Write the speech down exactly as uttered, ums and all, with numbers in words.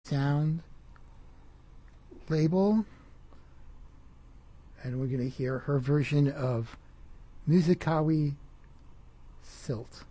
Sound label. And we're going to hear her version of Musikawi Silt.